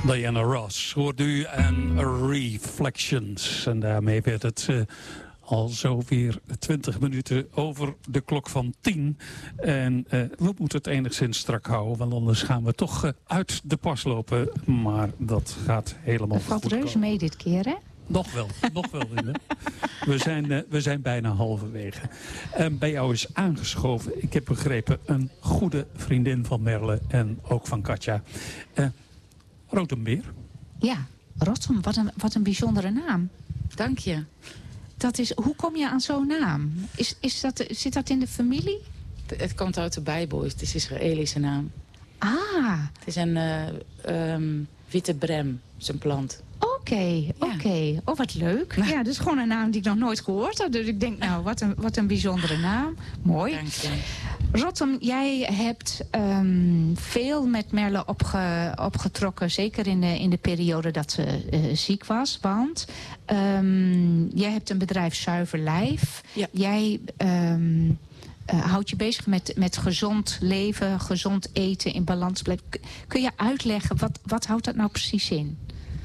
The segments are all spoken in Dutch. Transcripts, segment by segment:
Diana Ross hoort u en Reflections. En daarmee werd het al zo weer 20 minuten over de klok van 10. En we moeten het enigszins strak houden, want anders gaan we toch uit de pas lopen. Maar dat gaat helemaal goed. Dat valt reuze mee dit keer, hè? Nog wel, Linda. We zijn bijna halverwege. Bij jou is aangeschoven, ik heb begrepen, een goede vriendin van Merle en ook van Katja. Rotembeer. Ja, Rotem, wat een bijzondere naam. Dank je. Hoe kom je aan zo'n naam? Zit dat in de familie? Het komt uit de Bijbel, het is Israëlische naam. Ah. Het is een witte brem, zijn plant. Oké. Oh, wat leuk. Ja, dat is gewoon een naam die ik nog nooit gehoord had. Dus ik denk, nou, wat een bijzondere naam. Mooi. Dank je. Rotem, jij hebt veel met Merle opgetrokken. Zeker in de periode dat ze ziek was. Want jij hebt een bedrijf Zuiver Lijf. Ja. Jij houdt je bezig met gezond leven, gezond eten, in balans blijven. Kun je uitleggen, wat houdt dat nou precies in?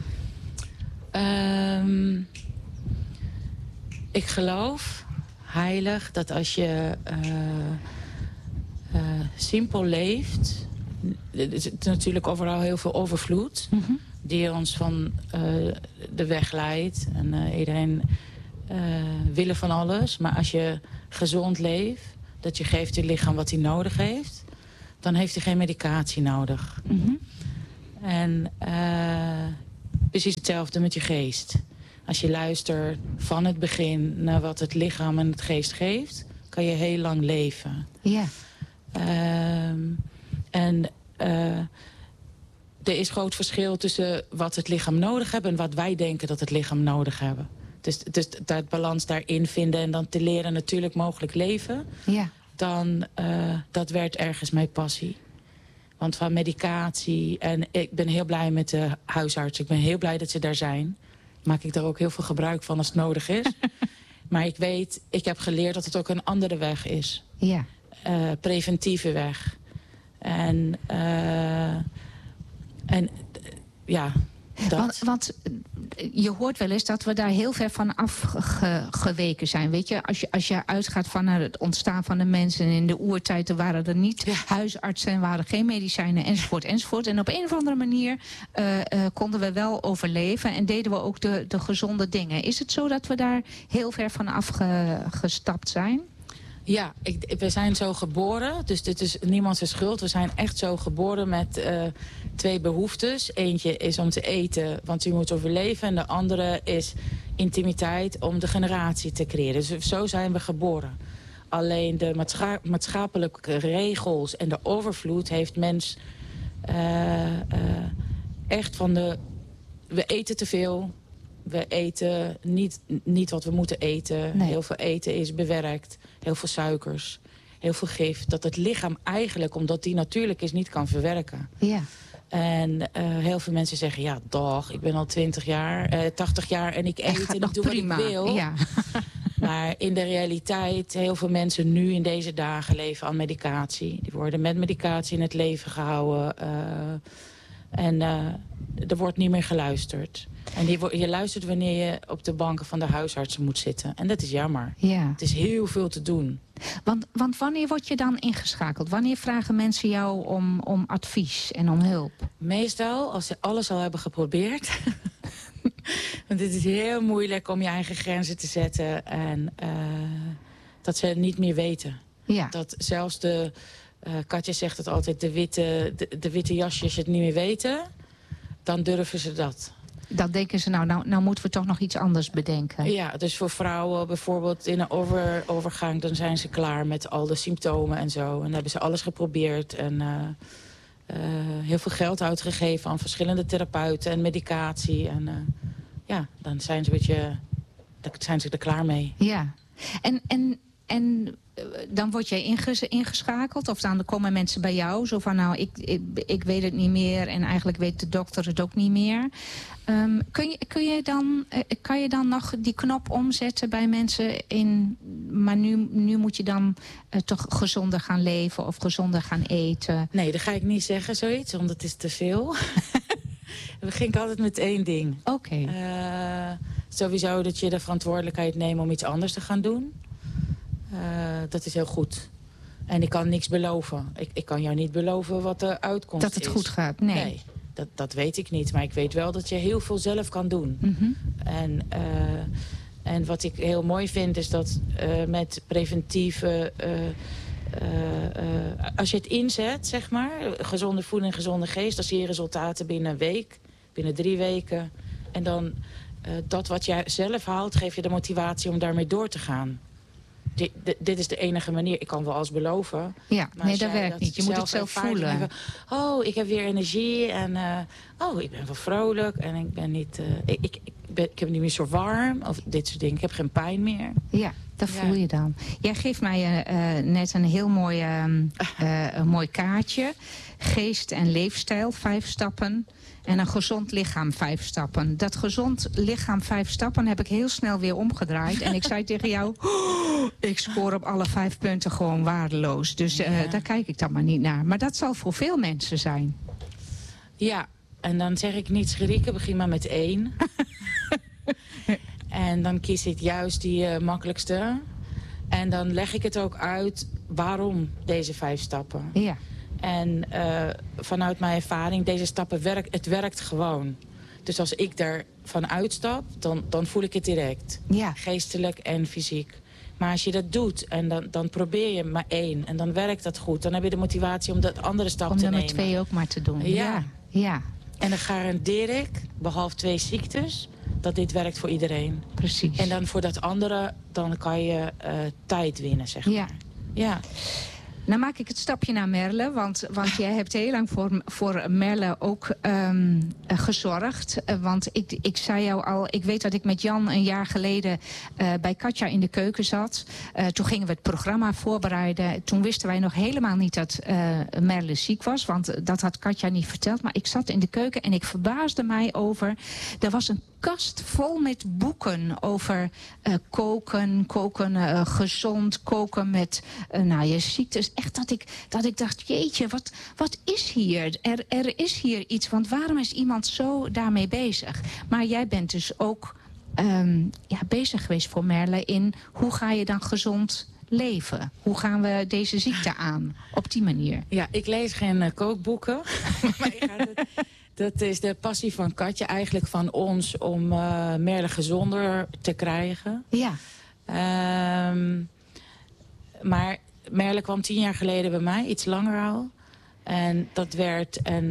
Ik geloof heilig dat als je simpel leeft. Er is natuurlijk overal heel veel overvloed. Mm-hmm. Die ons van de weg leidt. En iedereen willen van alles. Maar als je gezond leeft, dat je geeft je lichaam wat hij nodig heeft, dan heeft hij geen medicatie nodig. Mm-hmm. En precies hetzelfde met je geest. Als je luistert van het begin naar wat het lichaam en het geest geeft, kan je heel lang leven. Ja. Er is groot verschil tussen wat het lichaam nodig heeft en wat wij denken dat het lichaam nodig hebben. Dus dat balans daarin vinden en dan te leren natuurlijk mogelijk leven, Ja. dan dat werd ergens mijn passie. Want van medicatie, en ik ben heel blij met de huisarts. Ik ben heel blij dat ze daar zijn. Maak ik daar ook heel veel gebruik van als het nodig is. Maar ik heb geleerd dat het ook een andere weg is. Ja. Preventieve weg. En ja, dat. Want je hoort wel eens dat we daar heel ver van afgeweken zijn. Weet je, als je uitgaat van het ontstaan van de mensen. In de oertijd waren er niet huisartsen, waren geen medicijnen enzovoort. En op een of andere manier konden we wel overleven. En deden we ook de gezonde dingen. Is het zo dat we daar heel ver van afgestapt zijn? Ja, we zijn zo geboren, dus dit is niemands schuld. We zijn echt zo geboren met 2 behoeftes. Eentje is om te eten, want je moet overleven. En de andere is intimiteit om de generatie te creëren. Dus zo zijn we geboren. Alleen de maatschappelijke regels en de overvloed heeft mens echt van we eten te veel. We eten niet wat we moeten eten. Nee. Heel veel eten is bewerkt. Heel veel suikers. Heel veel gif. Dat het lichaam eigenlijk, omdat die natuurlijk is, niet kan verwerken. Ja. En heel veel mensen zeggen, ja, dag, ik ben al 80 jaar en ik eet en ik doe prima. wat ik wil. Ja. Maar in de realiteit, heel veel mensen nu in deze dagen leven aan medicatie. Die worden met medicatie in het leven gehouden. En er wordt niet meer geluisterd. En je luistert wanneer je op de banken van de huisartsen moet zitten. En dat is jammer. Ja. Het is heel veel te doen. Want wanneer word je dan ingeschakeld? Wanneer vragen mensen jou om advies en om hulp? Meestal, als ze alles al hebben geprobeerd. Want het is heel moeilijk om je eigen grenzen te zetten. En dat ze het niet meer weten. Ja. Dat zelfs Katja zegt het altijd, de witte jasjes het niet meer weten. Dan durven ze dat. Dan denken ze, nou moeten we toch nog iets anders bedenken. Ja, dus voor vrouwen bijvoorbeeld in een overgang, dan zijn ze klaar met al de symptomen en zo. En dan hebben ze alles geprobeerd en heel veel geld uitgegeven aan verschillende therapeuten en medicatie. En dan zijn ze er klaar mee. Ja. En dan word jij ingeschakeld of dan komen mensen bij jou zo van ik weet het niet meer en eigenlijk weet de dokter het ook niet meer. Kan je dan nog die knop omzetten bij mensen maar nu moet je dan toch gezonder gaan leven of gezonder gaan eten? Nee, dat ga ik niet zeggen zoiets, want het is te veel. Dan begin ik altijd met 1 ding. Oké. Sowieso dat je de verantwoordelijkheid neemt om iets anders te gaan doen. Dat is heel goed. En ik kan niks beloven. Ik kan jou niet beloven wat de uitkomst is. Dat het goed gaat, nee. Dat weet ik niet. Maar ik weet wel dat je heel veel zelf kan doen. En wat ik heel mooi vind is dat met preventieve... als je het inzet, zeg maar, gezonde voeding, gezonde geest... dan zie je resultaten binnen een week, binnen 3 weken. En dan dat wat jij zelf haalt, geef je de motivatie om daarmee door te gaan. Dit is de enige manier. Ik kan wel alles beloven. Ja, maar nee, dat werkt niet. Je moet het zelf voelen. Hebben, ik heb weer energie en ik ben wel vrolijk en ik ben niet... ik heb niet meer zo warm of dit soort dingen. Ik heb geen pijn meer. Ja, dat voel je dan. Jij geeft mij net een heel mooi kaartje. Geest en leefstijl, 5 stappen. En een gezond lichaam, 5 stappen. Dat gezond lichaam, 5 stappen heb ik heel snel weer omgedraaid. En ik zei tegen jou, ik scoor op alle 5 punten gewoon waardeloos. Dus daar kijk ik dan maar niet naar. Maar dat zal voor veel mensen zijn. Ja, en dan zeg ik niet schrikken, begin maar met 1. En dan kies ik juist die makkelijkste. En dan leg ik het ook uit waarom deze 5 stappen. Ja. En vanuit mijn ervaring, deze stappen werkt gewoon. Dus als ik ervan uitstap, dan voel ik het direct. Ja. Geestelijk en fysiek. Maar als je dat doet en dan probeer je maar 1 en dan werkt dat goed. Dan heb je de motivatie om dat andere stap te nemen. Om nummer 2 ook maar te doen. Ja. En dan garandeer ik, behalve 2 ziektes, dat dit werkt voor iedereen. Precies. En dan voor dat andere, dan kan je tijd winnen, zeg maar. Ja. Nou maak ik het stapje naar Merle, want jij hebt heel lang voor Merle ook gezorgd. Want ik zei jou al, ik weet dat ik met Jan een jaar geleden bij Katja in de keuken zat. Toen gingen we het programma voorbereiden. Toen wisten wij nog helemaal niet dat Merle ziek was, want dat had Katja niet verteld. Maar ik zat in de keuken en ik verbaasde mij over, er was een kast vol met boeken over koken gezond, koken met je ziektes. Echt dat ik dacht, jeetje, wat is hier? Er is hier iets, want waarom is iemand zo daarmee bezig? Maar jij bent dus ook bezig geweest voor Merle in hoe ga je dan gezond leven? Hoe gaan we deze ziekte aan? Op die manier. Ja, ik lees geen kookboeken. Maar dat is de passie van Katja, eigenlijk van ons, om Merle gezonder te krijgen. Ja. Maar Merle kwam 10 jaar geleden bij mij, iets langer al. En dat werd een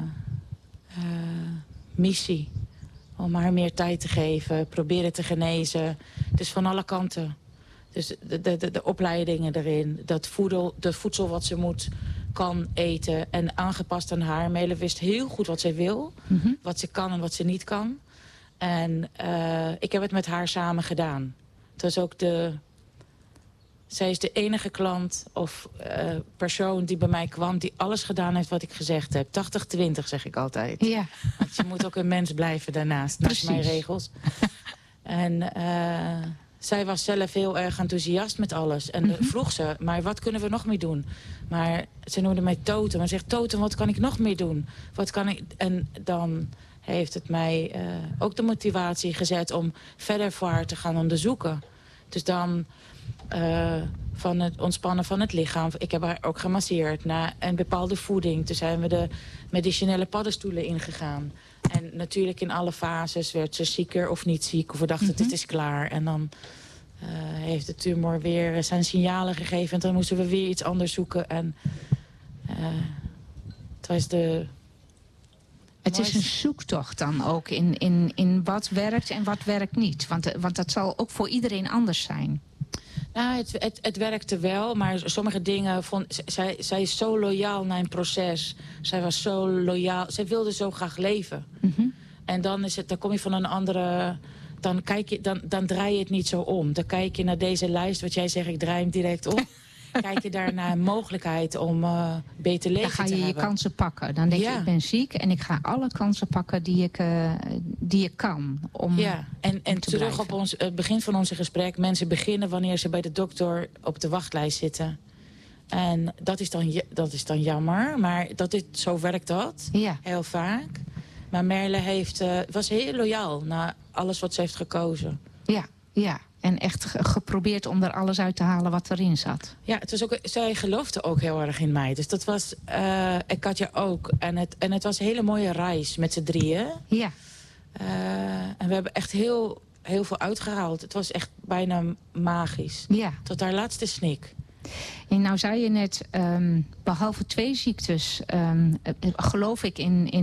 missie. Om haar meer tijd te geven, proberen te genezen. Dus van alle kanten. Dus de opleidingen erin, de voedsel wat ze kan eten en aangepast aan haar. Merle wist heel goed wat zij wil, wat ze kan en wat ze niet kan. En ik heb het met haar samen gedaan. Het was ook zij is de enige klant of persoon die bij mij kwam, die alles gedaan heeft wat ik gezegd heb. 80-20 zeg ik altijd. Ja. Want je moet ook een mens blijven daarnaast, naast mijn regels. En zij was zelf heel erg enthousiast met alles. En vroeg ze, maar wat kunnen we nog meer doen? Maar ze noemde mij Totem. En zegt, Totem, wat kan ik nog meer doen? Wat kan ik? En dan heeft het mij ook de motivatie gezet om verder voor haar te gaan onderzoeken. Dus dan van het ontspannen van het lichaam. Ik heb haar ook gemasseerd naar een bepaalde voeding. Toen zijn we de medicinele paddenstoelen ingegaan. En natuurlijk in alle fases werd ze zieker of niet ziek. Of we dachten, het is klaar. En dan heeft de tumor weer zijn signalen gegeven. En dan moesten we weer iets anders zoeken. En het was Het is een zoektocht dan ook in wat werkt en wat werkt niet. Want dat zal ook voor iedereen anders zijn. Nou, het werkte wel, maar sommige dingen zij is zo loyaal naar een proces. Zij was zo loyaal. Zij wilde zo graag leven. En dan kom je van een andere. Dan draai je het niet zo om. Dan kijk je naar deze lijst, wat jij zegt, ik draai hem direct om. Kijk je daar naar een mogelijkheid om beter leven te hebben. Dan ga je je kansen pakken. Dan denk je, ik ben ziek en ik ga alle kansen pakken die ik kan. En terug op het begin van onze gesprek. Mensen beginnen wanneer ze bij de dokter op de wachtlijst zitten. En dat is dan jammer, maar zo werkt dat. Ja. Heel vaak. Maar Merle was heel loyaal naar alles wat ze heeft gekozen. Ja. En echt geprobeerd om er alles uit te halen wat erin zat. Ja, zij geloofde ook heel erg in mij. Dus dat was... en Katja ook. En het was een hele mooie reis met z'n drieën. Ja. En we hebben echt heel veel uitgehaald. Het was echt bijna magisch. Ja. Tot haar laatste snik. En nou zei je net, behalve 2 ziektes, geloof ik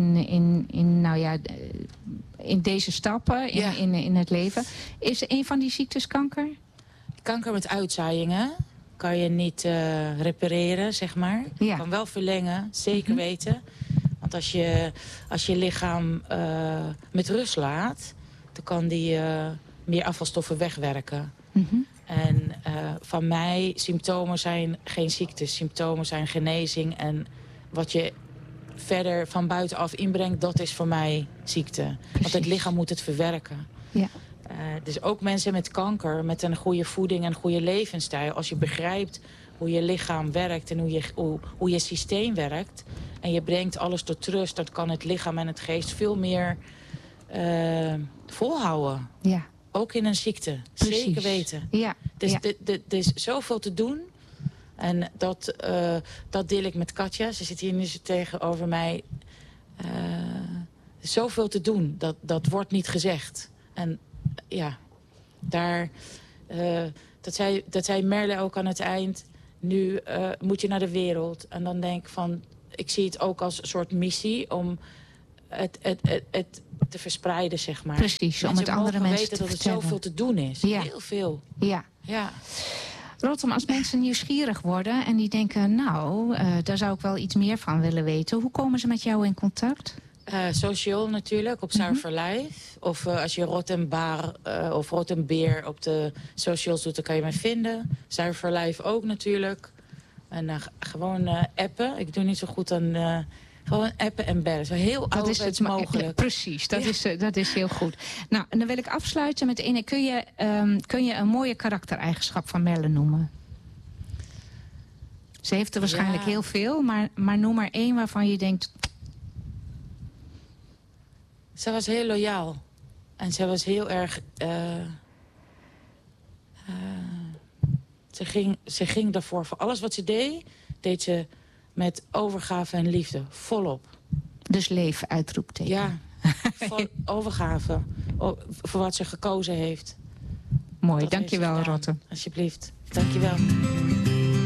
in deze stappen in het leven. Is een van die ziektes kanker? Kanker met uitzaaiingen kan je niet repareren, zeg maar. Ja. Je kan wel verlengen, zeker weten. Want als je lichaam met rust laat, dan kan die meer afvalstoffen wegwerken. En van mij, symptomen zijn geen ziektes. Symptomen zijn genezing. En wat je verder van buitenaf inbrengt, dat is voor mij ziekte. Precies. Want het lichaam moet het verwerken. Ja. Dus ook mensen met kanker, met een goede voeding en een goede levensstijl. Als je begrijpt hoe je lichaam werkt en hoe je systeem werkt. En je brengt alles tot rust, dan kan het lichaam en het geest veel meer volhouden. Ja. Ook in een ziekte. Precies. Zeker weten. Ja. Dus er is zoveel te doen. En dat deel ik met Katja. Ze zit hier nu tegenover mij. Zoveel te doen. Dat wordt niet gezegd. En ja, dat zei Merle ook aan het eind. Nu moet je naar de wereld. En dan denk ik van, ik zie het ook als een soort missie om het te verspreiden, zeg maar. Precies, om het andere mensen te weten dat er vertellen. zoveel te doen is. Ja. Heel veel. Ja. Ja. Rotem, als mensen nieuwsgierig worden en die denken, daar zou ik wel iets meer van willen weten. Hoe komen ze met jou in contact? Social natuurlijk, op Zuiver Lijf. Of als je Rotembaar of Rotembeer op de socials doet, dan kan je mij vinden. Zuiver Lijf ook natuurlijk. En gewoon appen. Ik doe niet zo goed aan... gewoon appen en bellen. Zo heel ouderwets mogelijk. Precies, dat is heel goed. Nou, en dan wil ik afsluiten met ene. Kun je een mooie karaktereigenschap van Merle noemen? Ze heeft er waarschijnlijk heel veel, maar noem maar 1 waarvan je denkt... Ze was heel loyaal. En ze was heel erg... Ze ging daarvoor. Voor alles wat ze deed ze met overgave en liefde. Volop. Dus leven, uitroepteken. Ja, vol overgave. Voor wat ze gekozen heeft. Mooi, dankjewel, Rotem. Alsjeblieft. Dankjewel.